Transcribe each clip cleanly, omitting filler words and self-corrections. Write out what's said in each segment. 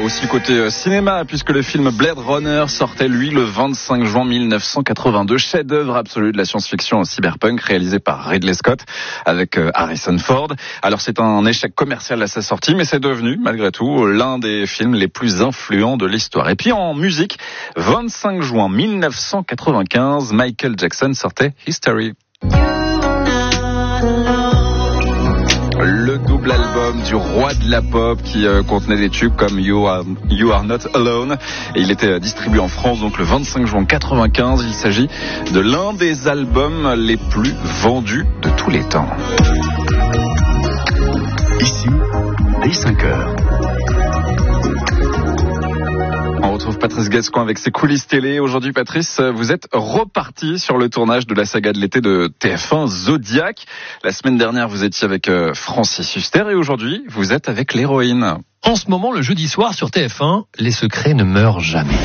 aussi le côté cinéma, puisque le film Blade Runner sortait, lui, le 25 juin 1982. Chef-d'œuvre absolu de la science-fiction cyberpunk, réalisé par Ridley Scott, avec Harrison Ford. Alors, c'est un échec commercial à sa sortie, mais c'est devenu, malgré tout, l'un des films les plus influents de l'histoire. Et puis, en musique, 25 juin 1995, Michael Jackson sortait History. Le double album du roi de la pop qui contenait des tubes comme You Are Not Alone, et il était distribué en France donc le 25 juin 95. Il s'agit de l'un des albums les plus vendus de tous les temps. Ici, dès 5 heures. On retrouve Patrice Gascoin avec ses coulisses télé. Aujourd'hui, Patrice, vous êtes reparti sur le tournage de la saga de l'été de TF1 Zodiac. La semaine dernière, vous étiez avec Francis Huster et aujourd'hui, vous êtes avec l'héroïne. En ce moment, le jeudi soir sur TF1, les secrets ne meurent jamais.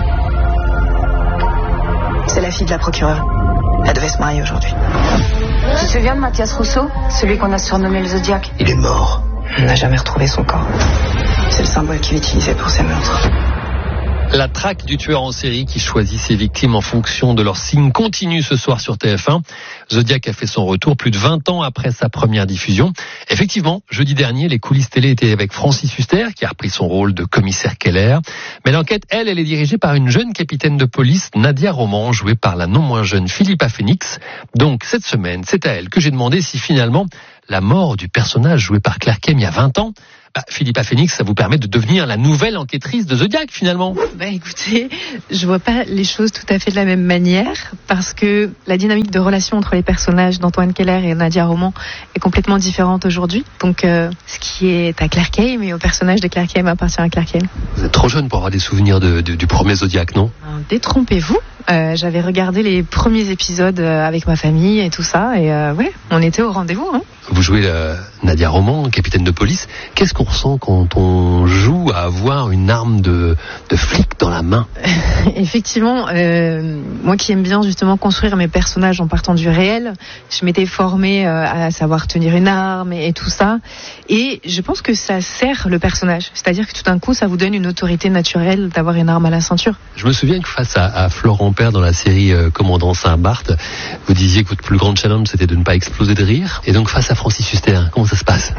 C'est la fille de la procureure. Elle devait se marier aujourd'hui. Tu te souviens de Mathias Rousseau, celui qu'on a surnommé le Zodiac? Il est mort. On n'a jamais retrouvé son corps. C'est le symbole qu'il utilisait pour ses meurtres. La traque du tueur en série qui choisit ses victimes en fonction de leur signe continue ce soir sur TF1. Zodiac a fait son retour plus de 20 ans après sa première diffusion. Effectivement, jeudi dernier, les coulisses télé étaient avec Francis Huster, qui a repris son rôle de commissaire Keller. Mais l'enquête, elle est dirigée par une jeune capitaine de police, Nadia Roman, jouée par la non moins jeune Philippa Phoenix. Donc, cette semaine, c'est à elle que j'ai demandé si finalement, la mort du personnage joué par Claire Kem il y a 20 ans, Philippa Phoenix, ça vous permet de devenir la nouvelle enquêtrice de Zodiac, finalement. Écoutez, je vois pas les choses tout à fait de la même manière, parce que la dynamique de relation entre les personnages d'Antoine Keller et Nadia Roman est complètement différente aujourd'hui. Donc, ce qui est à Claire Kem et au personnage de Claire Kem appartient à Claire Kem. Vous êtes trop jeune pour avoir des souvenirs du premier Zodiac, non? Détrompez-vous. J'avais regardé les premiers épisodes avec ma famille et tout ça, et ouais, on était au rendez-vous. Vous jouez Nadia Roman, capitaine de police. Qu'est-ce qu'on ressent quand on joue à avoir une arme de flic dans la main? Effectivement, moi qui aime bien justement construire mes personnages en partant du réel, je m'étais formée à savoir tenir une arme et tout ça, et je pense que ça sert le personnage. C'est-à-dire que tout d'un coup, ça vous donne une autorité naturelle d'avoir une arme à la ceinture. Je me souviin que face à Florent Père dans la série Commandant Saint-Barth, vous disiez que votre plus grand challenge c'était de ne pas exploser de rire, et donc face à Francis Huster, comment ça se passe?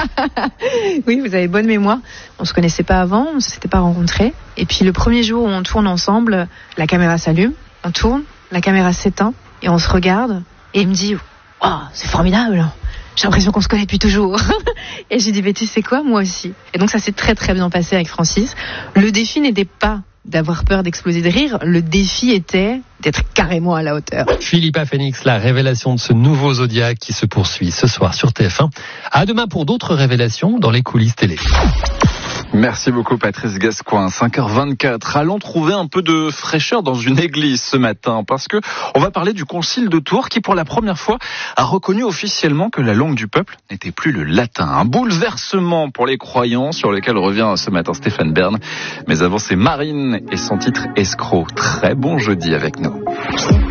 Oui, vous avez bonne mémoire. On se connaissait pas avant, on s'était pas rencontrés. Et puis le premier jour où on tourne ensemble, la caméra s'allume, on tourne, la caméra s'éteint et on se regarde. Et il me dit, oh, c'est formidable. J'ai l'impression qu'on se connaît depuis toujours. Et j'ai dit, tu sais quoi, moi aussi. Et donc ça s'est très très bien passé avec Francis. Le défi n'était pas d'avoir peur d'exploser de rire, le défi était d'être carrément à la hauteur. Philippa Phoenix, la révélation de ce nouveau Zodiac qui se poursuit ce soir sur TF1. À demain pour d'autres révélations dans les coulisses télé. Merci beaucoup Patrice Gascoin. 5h24. Allons trouver un peu de fraîcheur dans une église ce matin, parce que on va parler du Concile de Tours qui pour la première fois a reconnu officiellement que la langue du peuple n'était plus le latin. Un bouleversement pour les croyants sur lequel revient ce matin Stéphane Bern. Mais avant c'est Marine et son titre Escroc. Très bon jeudi avec nous.